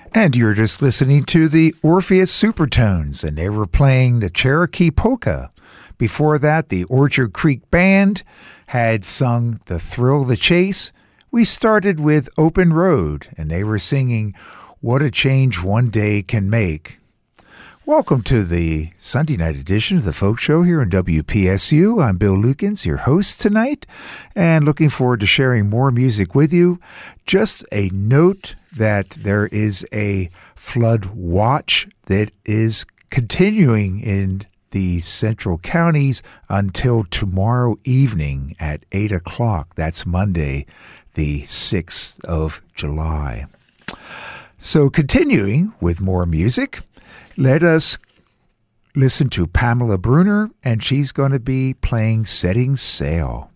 And you're just listening to the Orpheus Supertones, and they were playing the Cherokee Polka. Before that, the Orchard Creek Band had sung The Thrill the Chase. We started with Open Road, and they were singing What a Change One Day Can Make. Welcome to the Sunday night edition of the Folk Show here on WPSU. I'm Bill Lukens, your host tonight, and looking forward to sharing more music with you. Just a note that there is a flood watch that is continuing in the central counties until tomorrow evening at 8 o'clock. That's Monday, the 6th of July. So continuing with more music, let us listen to Pamela Brunner, and she's going to be playing Setting Sail.